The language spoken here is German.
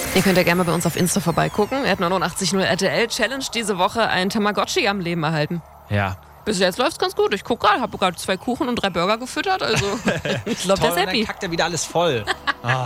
Ihr könnt ja gerne mal bei uns auf Insta vorbeigucken. Er hat 89.0 RTL Challenge diese Woche ein Tamagotchi am Leben erhalten. Ja. Bis jetzt läuft's ganz gut. Ich gucke gerade, habe gerade 2 Kuchen und 3 Burger gefüttert. Also ich glaube, der ist Toll, und happy. dann kackt er wieder alles voll.